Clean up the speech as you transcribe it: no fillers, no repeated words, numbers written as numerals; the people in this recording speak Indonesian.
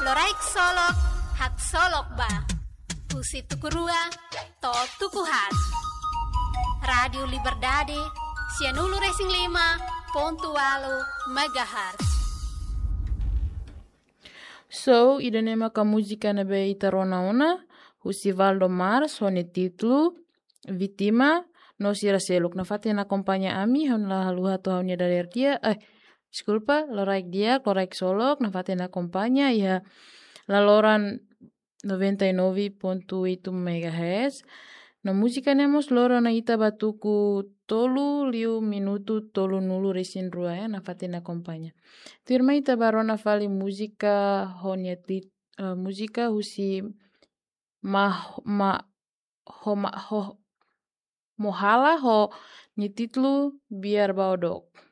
loraik solok, hak solok ba. Husi tukurua, to tukuhat. Radio Liberdade, Sianulu Racing 5.8 MHz. So, ida nema ka muzika na be itarona ona, husi Valdomar, sone titlu, Vitima, no sira seluk na fate na kompanya ami, hon la haluha to haunya dari dia, disculpa, loraik dia, loraik solok, na fate na kompanya, iha laloran 99.8 MHz. Na musika nemos lora na ita batuku tolu liu minutu tolu nulu resin rua ya na fate na kompanya. Firma ita barona fali musika honya musika husi mohala ho ni titlu biar baodok.